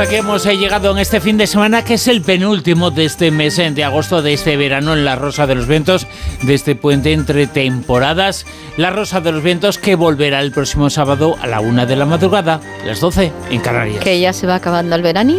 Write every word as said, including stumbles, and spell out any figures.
hasta aquí hemos llegado en este fin de semana, que es el penúltimo de este mes de agosto, de este verano en La Rosa de los Vientos, de este puente entre temporadas. La Rosa de los Vientos, que volverá el próximo sábado a la una de la madrugada, las doce en Canarias. Que ya se va acabando el veranito.